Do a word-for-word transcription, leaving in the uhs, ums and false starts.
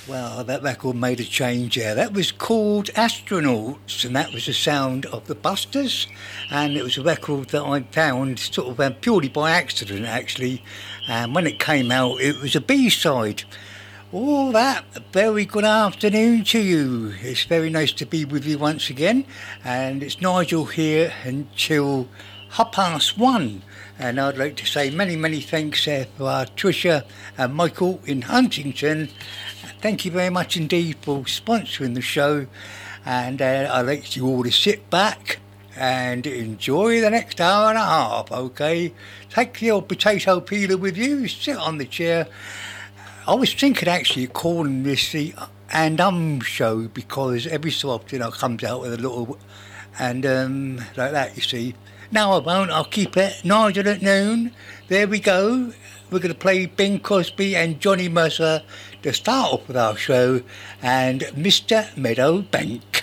Well, that record made a change there. That was called Astronauts, and that was the sound of the Busters. And it was a record that I found sort of um, purely by accident, actually. And when it came out, it was a B-side. All that, a very good afternoon to you. It's very nice to be with you once again. And it's Nigel here until half past one. And I'd like to say many, many thanks uh, for our Tricia and Michael in Huntington. Thank you very much indeed for sponsoring the show, and uh, I'd like you all to sit back and enjoy the next hour and a half, okay? Take the old potato peeler with you, sit on the chair. I was thinking actually of calling this the And Um show, because every so often I comes out with a little, and um, like that, you see. No, I won't, I'll keep it. Nigel at noon, there we go. We're going to play Bing Crosby and Johnny Mercer to start off with our show, and Mister Meadowbank.